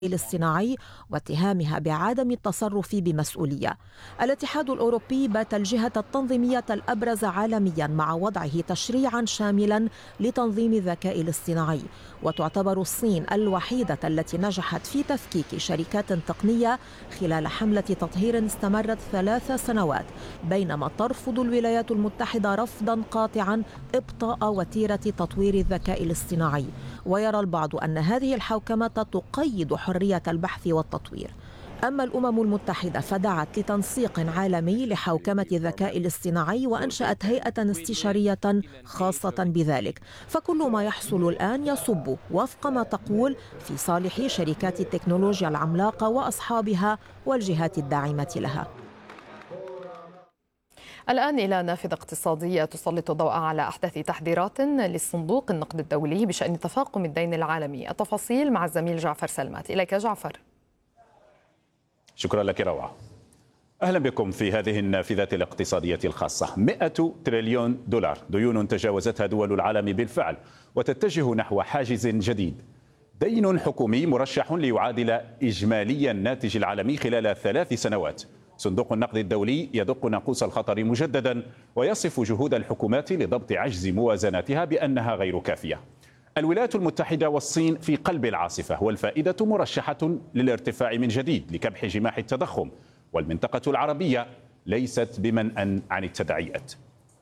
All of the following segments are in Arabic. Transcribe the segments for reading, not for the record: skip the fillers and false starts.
الاصطناعي واتهامها بعدم التصرف بمسؤولية. الاتحاد الأوروبي بات الجهة التنظيمية الأبرز عالميا مع وضعه تشريعا شاملا لتنظيم الذكاء الاصطناعي، وتعتبر الصين الوحيدة التي نجحت في تفكيك شركات تقنية خلال حملة تطهير استمرت 3 سنوات، بينما ترفض الولايات المتحدة رفضا قاطعا إبطاء وتيرة تطوير الذكاء الاصطناعي، ويرى البعض أن هذه الحوكمة تقيد حرية البحث والتطوير. أما الأمم المتحدة فدعت لتنسيق عالمي لحوكمة الذكاء الاصطناعي وأنشأت هيئة استشارية خاصة بذلك، فكل ما يحصل الآن يصب وفق ما تقول في صالح شركات التكنولوجيا العملاقة وأصحابها والجهات الداعمة لها. الآن إلى نافذة اقتصادية تسلط الضوء على أحدث تحذيرات للصندوق النقد الدولي بشأن تفاقم الدين العالمي. التفاصيل مع الزميل جعفر سلمات. إليك جعفر. شكرا لك روعة. أهلا بكم في هذه النافذة الاقتصادية الخاصة. 100 تريليون دولار ديون تجاوزتها دول العالم بالفعل وتتجه نحو حاجز جديد، دين حكومي مرشح ليعادل إجمالي الناتج العالمي خلال 3 سنوات. صندوق النقد الدولي يدق ناقوس الخطر مجددا ويصف جهود الحكومات لضبط عجز موازناتها بأنها غير كافية. الولايات المتحدة والصين في قلب العاصفة، والفائدة مرشحة للارتفاع من جديد لكبح جماح التضخم، والمنطقة العربية ليست بمنأى عن التداعيات.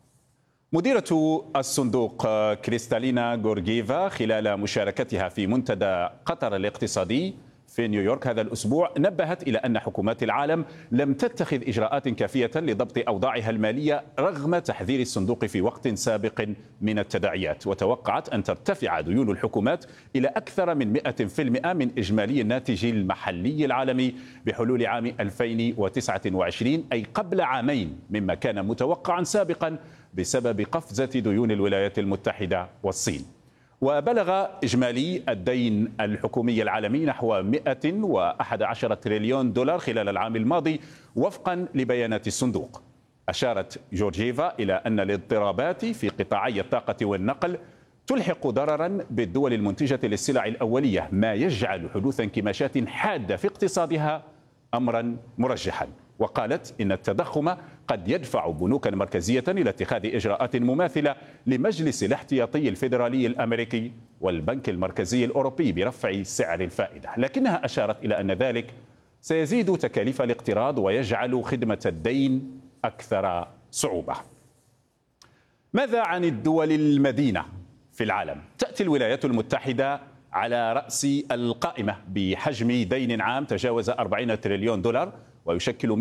مديرة الصندوق كريستالينا غورغيفا خلال مشاركتها في منتدى قطر الاقتصادي في نيويورك هذا الأسبوع نبهت إلى أن حكومات العالم لم تتخذ إجراءات كافية لضبط أوضاعها المالية رغم تحذير الصندوق في وقت سابق من التداعيات، وتوقعت أن ترتفع ديون الحكومات إلى أكثر من 100% من إجمالي الناتج المحلي العالمي بحلول عام 2029، أي قبل عامين مما كان متوقعا سابقا بسبب قفزة ديون الولايات المتحدة والصين. وبلغ إجمالي الدين الحكومي العالمي نحو 111 تريليون دولار خلال العام الماضي وفقا لبيانات الصندوق. أشارت جورجيفا إلى أن الاضطرابات في قطاعي الطاقة والنقل تلحق ضررا بالدول المنتجة للسلع الأولية، ما يجعل حدوث انكماشات حادة في اقتصادها أمرا مرجحا. وقالت إن التضخم قد يدفع بنوكا مركزية إلى اتخاذ إجراءات مماثلة لمجلس الاحتياطي الفيدرالي الأمريكي والبنك المركزي الأوروبي برفع سعر الفائدة، لكنها أشارت إلى أن ذلك سيزيد تكاليف الاقتراض ويجعل خدمة الدين أكثر صعوبة. ماذا عن الدول المدينة في العالم؟ تأتي الولايات المتحدة على رأس القائمة بحجم دين عام تجاوز 40 تريليون دولار ويشكل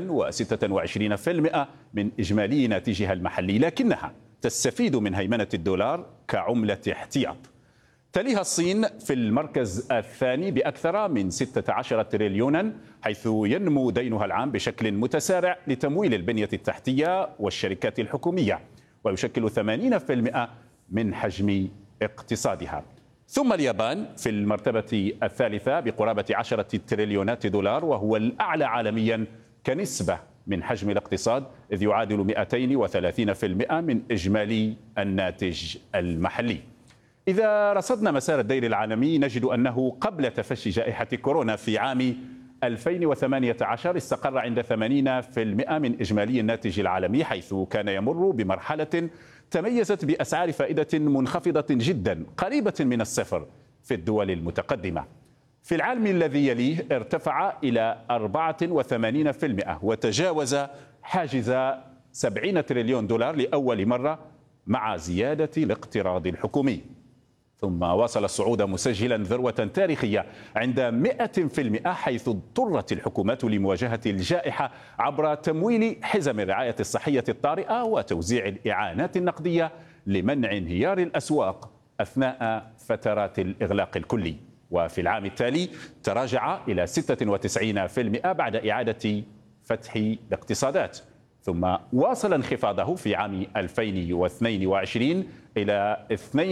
126% من إجمالي ناتجها المحلي، لكنها تستفيد من هيمنة الدولار كعملة احتياط. تليها الصين في المركز الثاني بأكثر من 16 تريليونا، حيث ينمو دينها العام بشكل متسارع لتمويل البنية التحتية والشركات الحكومية، ويشكل 80% من حجم اقتصادها. ثم اليابان في المرتبة الثالثة بقرابة 10 تريليونات دولار، وهو الأعلى عالميا كنسبة من حجم الاقتصاد، إذ يعادل 230% من إجمالي الناتج المحلي. إذا رصدنا مسار الدين العالمي نجد أنه قبل تفشي جائحة كورونا في عام 2018 استقر عند 80% من إجمالي الناتج العالمي، حيث كان يمر بمرحلة تميزت بأسعار فائدة منخفضة جدا قريبة من الصفر في الدول المتقدمة. في العام الذي يليه ارتفع إلى 84% وتجاوز حاجز 70 تريليون دولار لأول مرة مع زيادة الاقتراض الحكومي، ثم واصل الصعود مسجلا ذروة تاريخية عند 100%، حيث اضطرت الحكومات لمواجهة الجائحة عبر تمويل حزم الرعاية الصحية الطارئة وتوزيع الإعانات النقدية لمنع انهيار الأسواق أثناء فترات الإغلاق الكلي. وفي العام التالي تراجع إلى 96% بعد إعادة فتح الاقتصادات، ثم واصل انخفاضه في عام 2022 إلى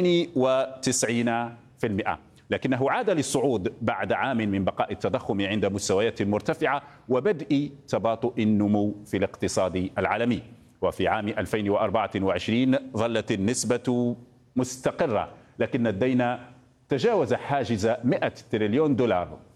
92%، لكنه عاد للصعود بعد عام من بقاء التضخم عند مستويات مرتفعة وبدء تباطؤ النمو في الاقتصاد العالمي. وفي عام 2024 ظلت النسبة مستقرة، لكن الدين تجاوز حاجز 100 تريليون دولار